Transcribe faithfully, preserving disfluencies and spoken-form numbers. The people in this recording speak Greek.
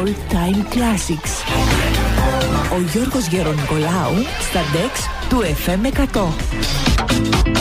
All Time Classics. Ο Γιώργος Γερονικολάου στα ντεξ του εφ εμ εκατό.